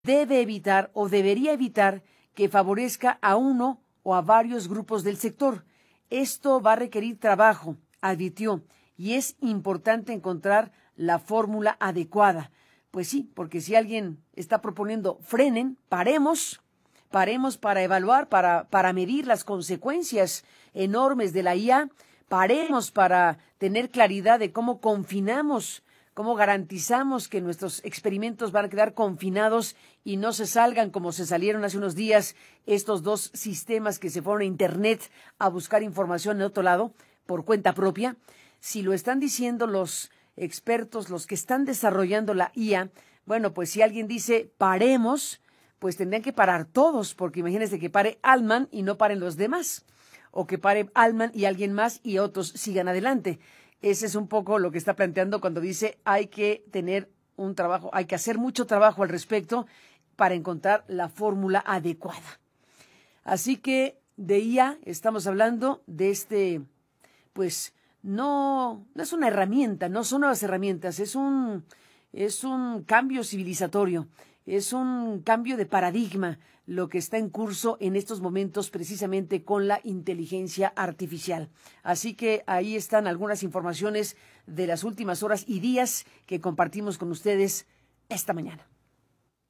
debe evitar o debería evitar que favorezca a uno o a varios grupos del sector. Esto va a requerir trabajo, advirtió, y es importante encontrar la fórmula adecuada. Pues sí, porque si alguien está proponiendo frenen, paremos para evaluar, para medir las consecuencias enormes de la IA, paremos para tener claridad de cómo confinamos, cómo garantizamos que nuestros experimentos van a quedar confinados y no se salgan como se salieron hace unos días estos dos sistemas que se fueron a Internet a buscar información en otro lado por cuenta propia. Si lo están diciendo los expertos, los que están desarrollando la IA, bueno, pues si alguien dice paremos, pues tendrían que parar todos, porque imagínense que pare Altman y no paren los demás, o que pare Altman y alguien más y otros sigan adelante. Ese es un poco lo que está planteando cuando dice hay que tener un trabajo, hay que hacer mucho trabajo al respecto para encontrar la fórmula adecuada. Así que de IA estamos hablando de pues no es una herramienta, no son nuevas herramientas, es un cambio civilizatorio, es un cambio de paradigma lo que está en curso en estos momentos precisamente con la inteligencia artificial. Así que ahí están algunas informaciones de las últimas horas y días que compartimos con ustedes esta mañana.